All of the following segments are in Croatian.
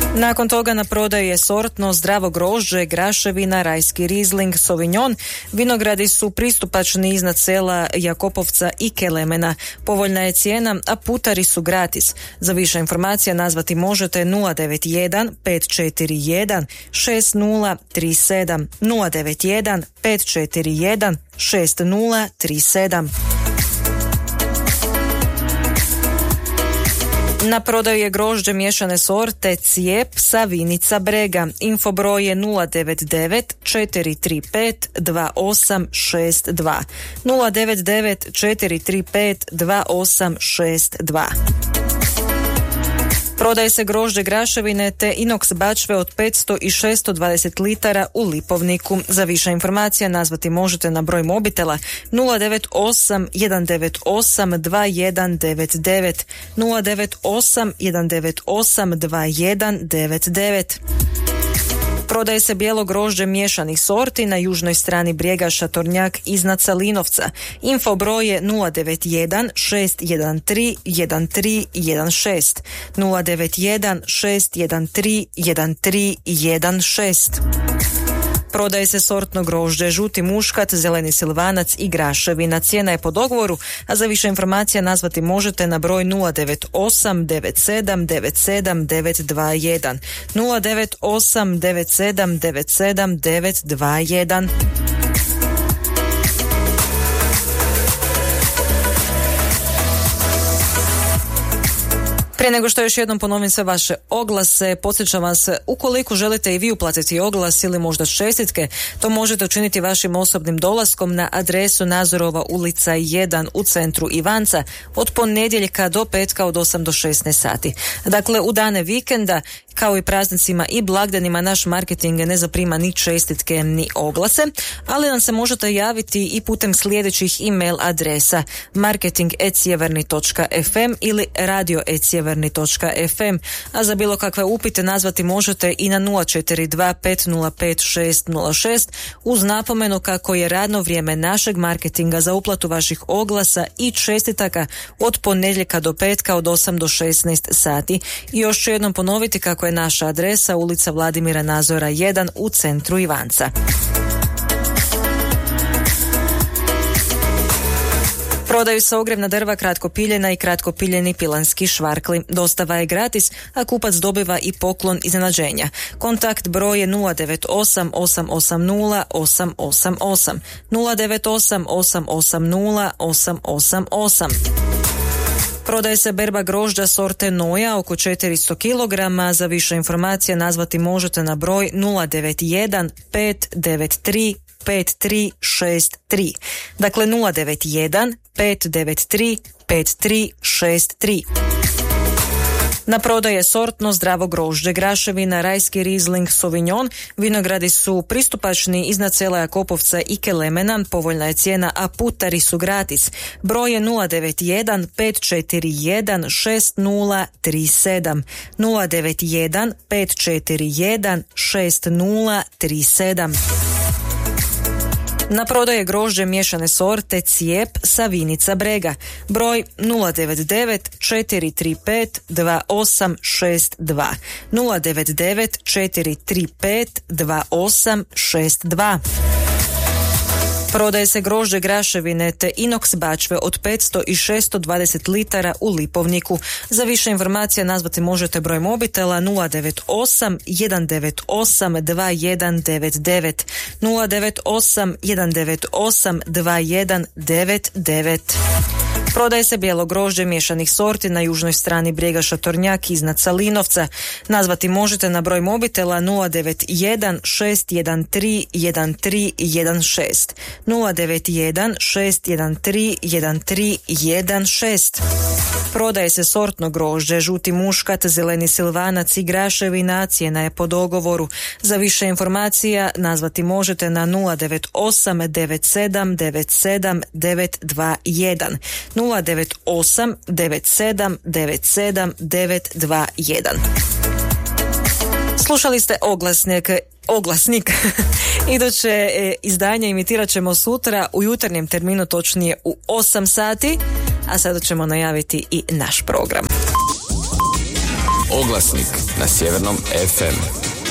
Nakon toga na prodaju je sortno zdravo grožđe, graševina, rajski rizling, sauvignon. Vinogradi su pristupačni iznad sela Jakopovca i Kelemena. Povoljna je cijena, a putari su gratis. Za više informacija nazvati možete 091 541 6037 091 541 6037. Na prodaju je grožđe miješane sorte Cijep sa Vinica Brega. Info broj je 099 435 2862 099 435 2862. Prodaje se grožđe graševine te inoks bačve od 500 i 620 litara u Lipovniku. Za više informacija nazvati možete na broj mobitela 098 198 2199 098 198 2199. Prodaje se bijelo grožđe miješanih sorti na južnoj strani brijega Šatornjak iznad Salinovca. Info broj je 091 613 1316 091 613 1316. Prodaje se sortno grožđe, žuti muškat, zeleni silvanac i graševina. Cijena je po dogovoru, a za više informacija nazvati možete na broj 098 97 97 921 098 97 97 921. Prije nego što još jednom ponovim sve vaše oglase, podsjećam vas, ukoliko želite i vi uplatiti oglas ili možda čestitke, to možete učiniti vašim osobnim dolaskom na adresu Nazorova ulica 1 u centru Ivanca od ponedjeljka do petka od 8 do 16 sati. Dakle, u dane vikenda, kao i praznicima i blagdanima, naš marketing ne zaprima ni čestitke ni oglase, ali nam se možete javiti i putem sljedećih e-mail adresa marketing@sjeverni.fm ili radio@sjeverni.fm, a za bilo kakve upite nazvati možete i na 042 505 606 uz napomenu kako je radno vrijeme našeg marketinga za uplatu vaših oglasa i čestitaka od ponedjeljka do petka od 8 do 16 sati. I još ću jednom ponoviti kako je naša adresa ulica Vladimira Nazora 1 u centru Ivanca. Prodaju se ogrjevna drva, kratkopiljena i kratkopiljeni pilanski švarkli. Dostava je gratis, a kupac dobiva i poklon iznenađenja. Kontakt broj je 098 880 888 098 880 888. Prodaje se berba grožđa sorte Noja oko 400 kg. Za više informacija nazvati možete na broj 091 593 5363. Dakle 091 593 5363. Na prodaju je sortno zdravo grožđe, graševina, rajski rizling, sauvignon. Vinogradi su pristupačni iznad sela Jakopovca i Kelemena. Povoljna je cijena, a putari su gratis. Broj je 091 541 6037 091 541 6037. Na prodaju je grožđe miješane sorte Cijep sa Vinica Brega. Broj 099 435 2862 099 435 2862. Prodaje se grožđe graševine te inoks bačve od 500 i 620 litara u Lipovniku. Za više informacija nazvati možete broj mobitela 098 198 2199 098 198 2199. Prodaje se bijelo grožđe miješanih sorti na južnoj strani brijega Šatornjak iznad Salinovca. Nazvati možete na broj mobitela 091 613 1316 091 613 1316. Prodaje se sortno grožđe, žuti muškat, zeleni silvanac i graševina. Cijena je po dogovoru. Za više informacija nazvati možete na 098 97 97 921 098 97 97 921. Slušali ste oglasnik. Iduće izdanje imitirat ćemo sutra u jutarnjem terminu, točnije u 8 sati, a sada ćemo najaviti i naš program. Oglasnik na Sjevernom FM.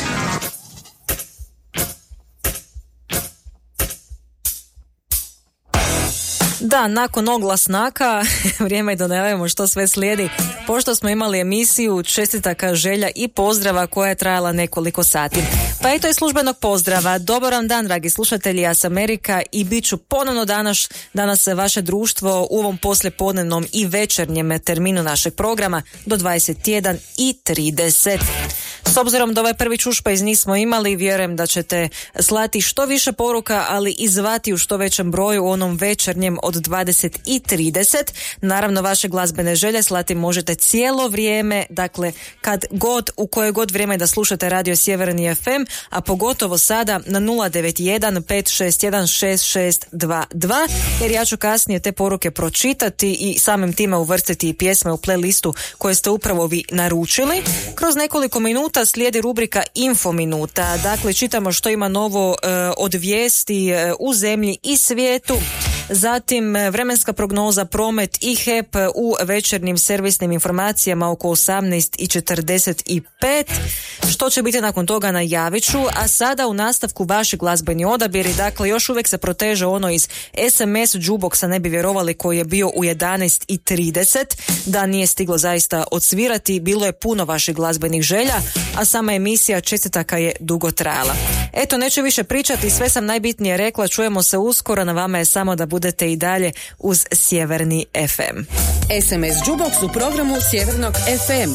Da, nakon oglasnaka vrijeme je da najavimo što sve slijedi. Pošto smo imali emisiju čestitaka, želja i pozdrava koja je trajala nekoliko sati. Pa eto je službenog pozdrava. Dobar vam dan, dragi slušatelji, ja sam Erika i bit ću ponovno danas vaše društvo u ovom poslijepodnevnom i večernjem terminu našeg programa do 21:30. S obzirom da ovaj prvi čušpajz nismo imali, vjerujem da ćete slati što više poruka, ali i zvati u što većem broju u onom večernjem od 20:30. Naravno, vaše glazbene želje slati možete cijelo vrijeme, dakle kad god, u koje god vrijeme da slušate Radio Sjeverni FM, a pogotovo sada na 091 561 6622, jer ja ću kasnije te poruke pročitati i samim time uvrstiti i pjesme u playlistu koje ste upravo vi naručili. Kroz nekoliko minuta slijedi rubrika Info minuta. Dakle, čitamo što ima novo od vijesti u zemlji i svijetu. Zatim vremenska prognoza, promet i HEP u večernjim servisnim informacijama oko 18:45. Što će biti nakon toga najavit ću, a sada u nastavku vaši glazbeni odabiri. Dakle, još uvijek se proteže ono iz SMS jukeboxa, ne bi vjerovali, koji je bio u 11:30. Da, nije stiglo zaista odsvirati, bilo je puno vaših glazbenih želja, a sama emisija čestitaka je dugo trajala. Eto, neću više pričati, sve sam najbitnije rekla, čujemo se uskoro, na vama je samo da budete i dalje uz Sjeverni FM. SMS jukebox u programu Sjevernog FM.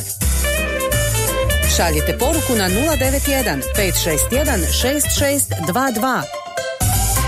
Šaljite poruku na 091 561 6622.